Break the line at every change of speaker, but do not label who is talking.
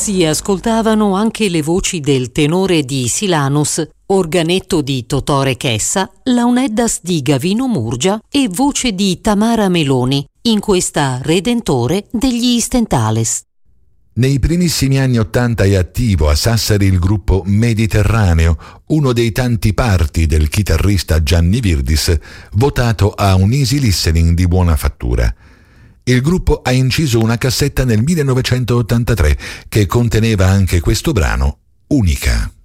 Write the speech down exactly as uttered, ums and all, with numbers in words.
Si ascoltavano anche le voci del tenore di Silanus, organetto di Totore Chessa, launeddas di Gavino Murgia e voce di Tamara Meloni in questa Redentore degli Stentales.
Nei primissimi anni Ottanta è attivo a Sassari il gruppo Mediterraneo, uno dei tanti parti del chitarrista Gianni Virdis, votato a un easy listening di buona fattura. Il gruppo ha inciso una cassetta nel millenovecentottantatré che conteneva anche questo brano, Unica.